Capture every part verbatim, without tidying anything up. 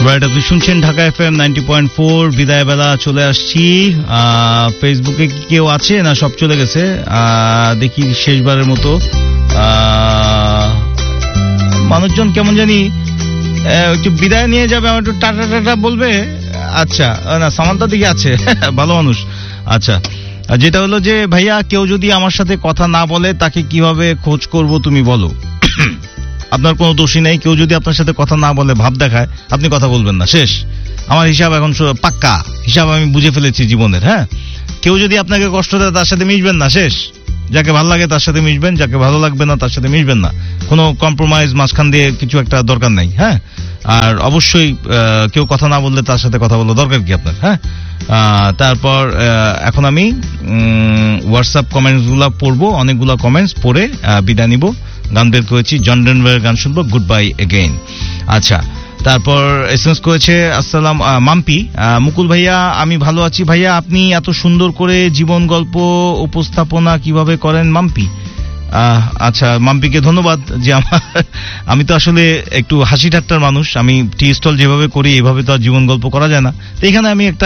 Right, আপনি শুনছেন Dhaka FM ninety point four. বিদায় বেলা চলে আসছি। ফেসবুকে কি কেউ আছে না সব চলে গেছে? দেখি শেষবারের মতো মানুষজন কেমন জানি একটু বিদায় নিয়ে যাবে, আমার একটু টাটা টাটা বলবে। আচ্ছা, না সামান্তা দিকে আছে, ভালো মানুষ। আচ্ছা, যেটা হলো যে ভাইয়া কেউ যদি আমার সাথে কথা না বলে তাকে কিভাবে খোঁজ করব তুমি বলো। আপনার কোনো দোষী নেই, কেউ যদি আপনার সাথে কথা না বলে ভাব দেখায় আপনি কথা বলবেন না, শেষ। আমার হিসাব এখন পাক্কা, হিসাব আমি বুঝে ফেলেছি জীবনের। হ্যাঁ, কেউ যদি আপনাকে কষ্ট দেয় তার সাথে মিশবেন না, শেষ। যাকে ভালো লাগে তার সাথে মিশবেন, যাকে ভালো লাগবে না তার সাথে মিশবেন না। কোনো কম্প্রোমাইজ মাঝখান দিয়ে কিছু একটা দরকার নাই। হ্যাঁ, আর অবশ্যই কেউ কথা না বললে তার সাথে কথা বলা দরকার কি আপনার? হ্যাঁ, তারপর এখন আমি হোয়াটসঅ্যাপ কমেন্টস গুলা পড়বো, অনেকগুলা কমেন্টস পড়ে বিদায় নিব। গান বের করেছি, জন ডেনভারের গান শুনবো, গুড বাই এগেইন। আচ্ছা, তারপর এসএমএস করেছে আসসালাম মাম্পি, মুকুল ভাইয়া আমি ভালো আছি ভাইয়া, আপনি এত সুন্দর করে জীবন গল্প উপস্থাপনা কিভাবে করেন মাম্পি? আচ্ছা, মাম্পিকে ধন্যবাদ। যে আমার আমি তো আসলে একটু হাসি ঠাট্টার মানুষ, আমি টি স্টল যেভাবে করি এভাবে তো আর জীবন গল্প করা যায় না। তো এখানে আমি একটা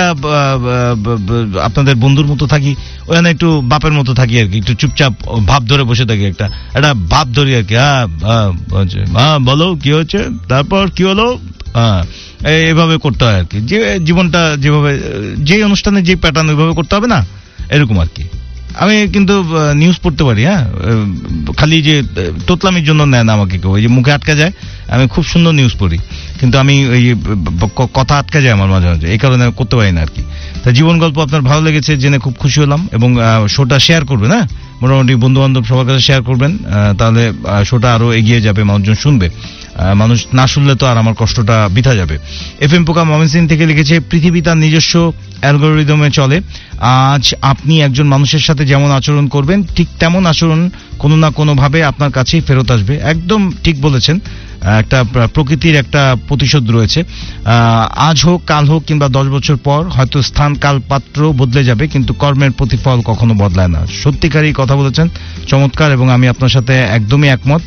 আপনাদের বন্ধুর মতো থাকি, ওখানে একটু বাপের মতো থাকি আর কি, একটু চুপচাপ ভাব ধরে বসে থাকি, একটা একটা ভাব ধরি আর কি। হ্যাঁ হ্যাঁ, বলো কি হচ্ছে, তারপর কি হলো, হ্যাঁ এভাবে করতে হয় আর কি। যে জীবনটা যেভাবে, যে অনুষ্ঠানে যে প্যাটার্ন ওইভাবে করতে হবে না, এরকম আর কি। আমি কিন্তু নিউজ পড়তে পারি, হ্যাঁ, খালি যে তোতলামির জন্য নেয় না আমাকে কেউ, ওই যে মুখে আটকা যায়। আমি খুব সুন্দর নিউজ পড়ি, কিন্তু আমি ওই কথা আটকা যায় আমার মাঝে মাঝে, এই কারণে করতে পারি না আর কি। তা জীবন গল্প আপনার ভালো লেগেছে জেনে খুব খুশি হলাম, এবং শোটা শেয়ার করবেন, হ্যাঁ মোটামুটি বন্ধু বান্ধব সবার কাছে শেয়ার করবেন, তাহলে শোটা আরো এগিয়ে যাবে, মানুষজন শুনবে। মানুষ না শুনলে তো আর আমার কষ্টটা বৃথা যাবে। এফ এম পোকা ময়মনসিংহ থেকে লিখেছে, পৃথিবী তার নিজস্ব অ্যালগোরিদমে চলে। আজ আপনি একজন মানুষের সাথে যেমন আচরণ করবেন ঠিক তেমন আচরণ কোনো না কোনো ভাবে আপনার কাছেই ফেরত আসবে। একদম ঠিক বলেছেন, একটা প্রকৃতির একটা প্রতিশোধ রয়েছে। আজ হোক কাল হোক কিংবা দশ বছর পর হয়তো স্থান কাল পাত্র বদলে যাবে, কিন্তু কর্মের প্রতিফল কখনো বদলায় না। সত্যিকারই কথা বলেছেন, চমৎকার, এবং আমি আপনার সাথে একদমই একমত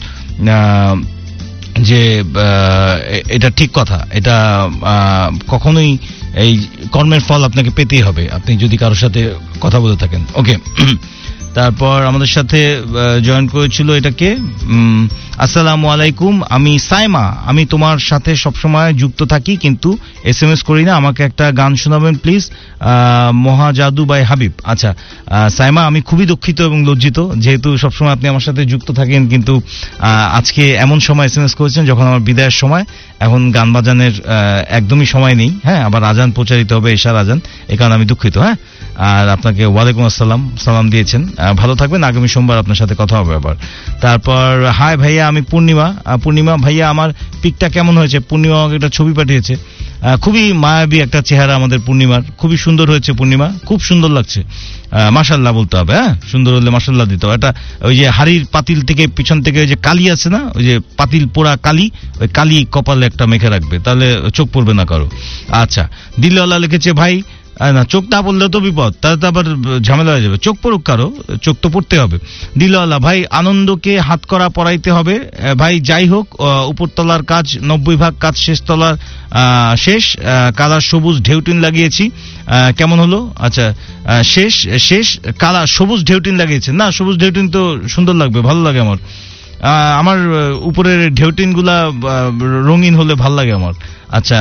যে এটা ঠিক কথা। এটা কখনোই এই কর্মের ফল আপনাকে পেতেই হবে, আপনি যদি কারোর সাথে কথা বলে থাকেন। ওকে, তারপর আমাদের সাথে জয়েন করেছিল এটাকে, আসসালামু আলাইকুম, আমি সাইমা, আমি তোমার সাথে সবসময় যুক্ত থাকি কিন্তু এস এম এস করি না, আমাকে একটা গান শোনাবেন প্লিজ, মহাজাদু বাই হাবিব। আচ্ছা সাইমা, আমি খুবই দুঃখিত এবং লজ্জিত, যেহেতু সবসময় আপনি আমার সাথে যুক্ত থাকেন, কিন্তু আজকে এমন সময় এস এম এস করেছেন যখন আমার বিদায়ের সময়, এখন গান বাজানের একদমই সময় নেই। হ্যাঁ, আবার আজান প্রচারিত হবে, এশার আজান, এই কারণে আমি দুঃখিত। হ্যাঁ, আর আপনাকে ওয়ালাইকুম আসসালাম সালাম দিয়েছেন, ভালো থাকবেন, আগামী সোমবার আপনার সাথে কথা হবে আবার। তারপর হাই ভাইয়া, আমি পূর্ণিমা। পূর্ণিমা ভাইয়া, আমার পিকটা কেমন হয়েছে? পূর্ণিমা আমাকে একটা ছবি পাঠিয়েছে, খুবই মায়াবী একটা চেহারা আমাদের পূর্ণিমার, খুবই সুন্দর হয়েছে পূর্ণিমা, খুব সুন্দর লাগছে। মাশাল্লাহ বলতে হবে, হ্যাঁ সুন্দর হলে মাশাল্লাহ দিতে হবে। একটা ওই যে হাড়ির পাতিল থেকে পিছন থেকে ওই যে কালি আছে না, ওই যে পাতিল পোড়া কালি, ওই কালি কপালে একটা মেখে রাখবে, তাহলে চোখ পড়বে না কারো। আচ্ছা, দিল্লাওয়ালা লিখেছে, ভাই না চোখ না পড়লে তো বিপদ, তাহলে তো আবার ঝামেলা হয়ে যাবে, চোখ পড়ুক কারো, চোখ তো পড়তে হবে। দিলওয়ালা ভাই, আনন্দকে হাত করা পড়াইতে হবে ভাই, যাই হোক উপরতলার কাজ নব্বই ভাগ কাজ, শেষ তলার শেষ, কালার সবুজ ঢেউটিন লাগিয়েছি, কেমন হলো? আচ্ছা, শেষ শেষ কালার সবুজ ঢেউটিন লাগিয়েছে, না সবুজ ঢেউটিন তো সুন্দর লাগবে, ভালো লাগে আমার। আমার উপরের ঢেউটিন গুলা রঙিন হলে ভাল লাগে আমার। আচ্ছা,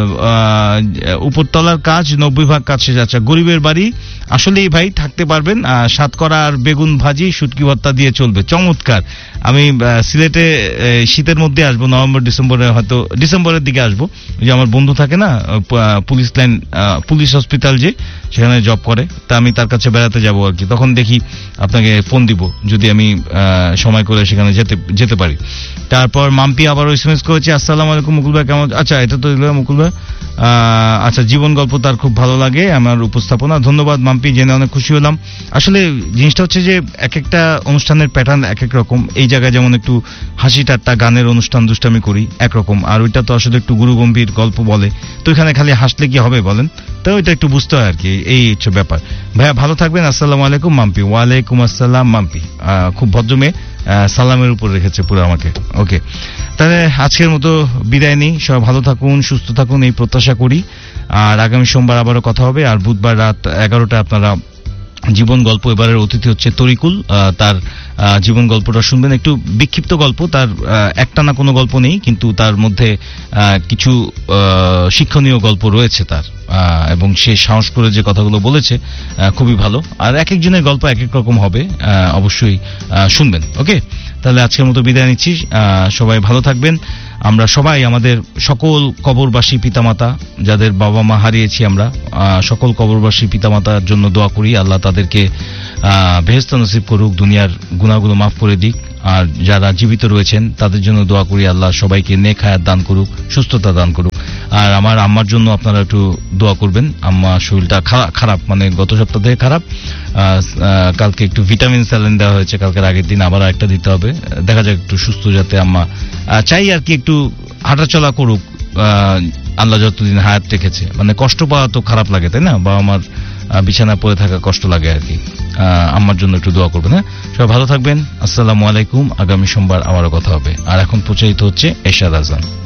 উপরতলার কাজ নব্বই ভাগ কাজ শেষ। আচ্ছা, গরিবের বাড়ি আসলেই ভাই থাকতে পারবেন, সাতকরা আর বেগুন ভাজি শুটকি ভর্তা দিয়ে চলবে, চমৎকার। আমি সিলেটে শীতের মধ্যে আসবো, নভেম্বর ডিসেম্বরে, হয়তো ডিসেম্বরের দিকে আসবো। যে আমার বন্ধু থাকে না পুলিশ লাইন, পুলিশ হসপিটাল যে সেখানে জব করে, তা আমি তার কাছে বেড়াতে যাবো আর কি, তখন দেখি আপনাকে ফোন দিব যদি আমি সময় করে সেখানে যেতে যেতে পারি। তারপর মাম্পি আবার এসএমএস করেছে, আসসালামু আলাইকুম মুকুল ভাই, কেমন? আচ্ছা, এটা তো মুকুল ভাই, আচ্ছা জীবন গল্প তার খুব ভালো লাগে আমার উপস্থাপনা, ধন্যবাদ মাম্পি, জেনে অনেক খুশি হলাম। আসলে জিনিসটা হচ্ছে যে এক একটা অনুষ্ঠানের প্যাটার্ন এক এক রকম। এই জায়গায় যেমন একটু হাসি ঠাট্টা গানের অনুষ্ঠান দুষ্টামি করি একরকম, আর ওইটা তো আসলে একটু গুরু গম্ভীর গল্প বলে, তো এখানে খালি হাসলে কি হবে বলেন? তো ওইটা একটু বুঝতে হয় আর কি, এই হচ্ছে ব্যাপার। ভাইয়া ভালো থাকবেন, আসসালামু আলাইকুম মাম্পি। ওয়ালাইকুম আসসালাম মাম্পি, খুব ভদ্র মেয়ে, সালামের উপর রেখেছে পুরো আমাকে। ওকে, তাহলে আজকের মতো বিদায় নিই। সবাই ভালো থাকুন, সুস্থ থাকুন এই প্রত্যাশা করি। আর আগামী সোমবার আবারও কথা হবে। আর বুধবার রাত এগারোটা আপনারা জীবন গল্প, এবারের অতিথি হচ্ছে তরিকুল, তার জীবন গল্পটা শুনবেন। একটু বিক্ষিপ্ত গল্প, তার একটানা কোনো গল্প নেই, কিন্তু তার মধ্যে কিছু শিক্ষণীয় গল্প রয়েছে তার, এবং সে সাহস করে যে কথাগুলো বলেছে খুবই ভালো। আর এক একজনের গল্প এক এক রকম হবে, অবশ্যই শুনবেন। ওকে, তাহলে আজকের মতো বিদায় নিচ্ছি। সবাই ভালো থাকবেন। আমরা সবাই আমাদের সকল কবরবাসী পিতামাতা, যাদের বাবা মা হারিয়েছি আমরা, সকল কবরবাসী পিতামাতার জন্য দোয়া করি। আল্লাহ তাদেরকে বেহেশত নসিব করুক, দুনিয়ার গুনাহগুলো মাফ করে দিক। আর যারা জীবিত রয়েছেন তাদের জন্য দোয়া করি, আল্লাহ সবাইকে নেক হায়াত দান করুক, সুস্থতা দান করুক। আর আমার আম্মার জন্য আপনারা একটু দোয়া করবেন। আম্মা শরীরটা খারাপ, মানে গত সপ্তাহ থেকে খারাপ। কালকে একটু ভিটামিন স্যালাইন দেওয়া হয়েছে, কালকের আগের দিন আবার একটা দিতে হবে। দেখা যাক একটু সুস্থ যাতে আম্মা, চাই আর কি একটু হাঁটাচলা করুক, আল্লাহ যতদিন হায়াত রেখেছে। মানে কষ্ট পাওয়া তো খারাপ লাগে, তাই না? বাবা মার বিছানা পড়ে থাকা কষ্ট লাগে আর কি। আম্মার জন্য একটু দোয়া করবেন। হ্যাঁ, সবাই ভালো থাকবেন। আসসালামু আলাইকুম। আগামী সোমবার আবারও কথা হবে। আর এখন প্রচারিত হচ্ছে এশার আজান।